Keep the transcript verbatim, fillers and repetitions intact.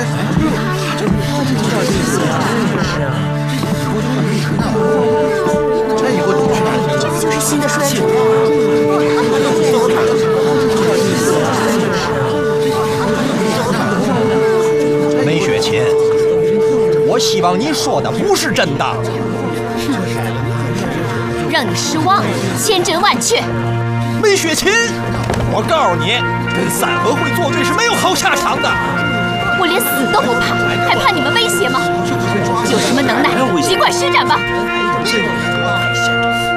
这就是新的衰主。 梅雪琴，我希望你说的不是真的。 让你失望，千真万确。 梅雪琴，我告诉你，跟三合会作对是没有好下场的。 我连死都不怕，还怕你们威胁吗？有什么能耐，尽管施展吧。